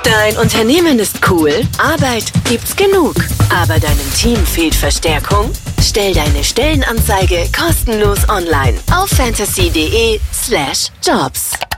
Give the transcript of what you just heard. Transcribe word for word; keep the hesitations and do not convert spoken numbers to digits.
Dein Unternehmen ist cool, Arbeit gibt's genug, aber deinem Team fehlt Verstärkung? Stell deine Stellenanzeige kostenlos online auf fantasy punkt de slash jobs.